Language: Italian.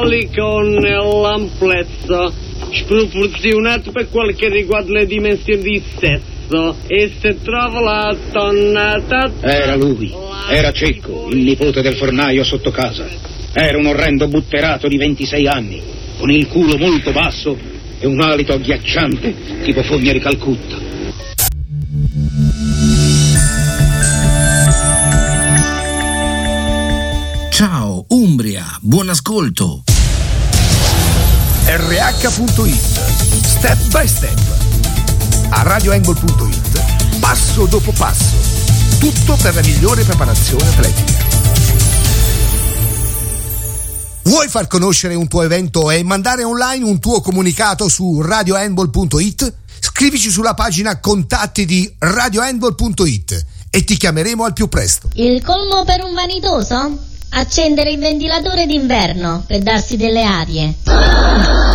con l'amplezza sproporzionato per quel che riguarda le dimensioni di sesso e se trova la tonnata. Era lui, era Cecco, il nipote del fornaio sotto casa. Era un orrendo butterato di 26 anni, con il culo molto basso e un alito agghiacciante tipo fogna di Calcutta. Ciao Umbria, buon ascolto. RH.it, step by step. A radioangle.it, passo dopo passo. Tutto per la migliore preparazione atletica. Vuoi far conoscere un tuo evento e mandare online un tuo comunicato su radiohandball.it? Scrivici sulla pagina contatti di radiohandball.it e ti chiameremo al più presto. Il colmo per un vanitoso? Accendere il ventilatore d'inverno per darsi delle arie.